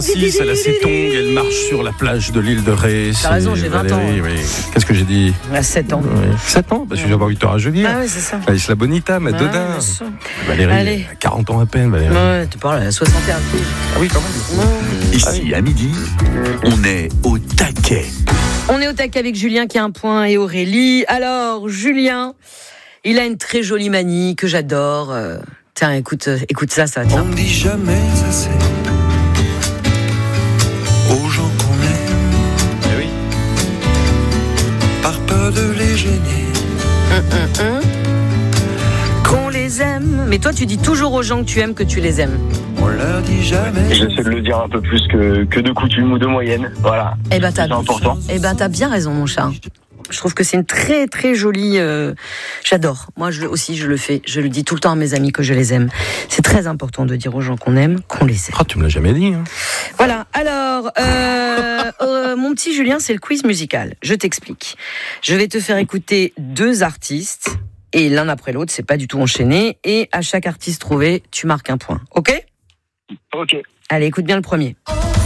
6, elle a ses tongs, elle marche sur la plage de l'île de Ré. T'as raison, j'ai 20 ans. Oui. Qu'est-ce que j'ai dit? À 7 ans. 7 ans? Je vais avoir 8 heures à jeudi. Ah oui, c'est ça. Isla Bonita, Madonna. Valérie, elle a 40 ans à peine, Valérie. Ouais, tu parles, elle a 61 piges. Ah oui, quand même. Ici, à midi, on est au taquet. On est au taquet avec Julien qui a un point et Aurélie. Alors, Julien, il a une très jolie manie que j'adore. Tiens, écoute ça, tiens. On ne dit jamais assez aux gens qu'on aime. Eh oui. Par peur de les gêner. Qu'on les aime. Mais toi, tu dis toujours aux gens que tu aimes que tu les aimes. On leur dit jamais. J'essaie de le dire un peu plus que de coutume ou de moyenne. Voilà. Eh ben, c'est important. t'as bien raison, mon chat. Je trouve que c'est une très très jolie. J'adore. Moi, je le fais. Je le dis tout le temps à mes amis que je les aime. C'est très important de dire aux gens qu'on aime, qu'on les aime. Oh, tu me l'as jamais dit. Hein. Voilà. Alors, mon petit Julien, c'est le quiz musical. Je t'explique. Je vais te faire écouter 2 artistes et l'un après l'autre. C'est pas du tout enchaîné. Et à chaque artiste trouvé, tu marques un point. Ok ? Ok. Allez, écoute bien le premier.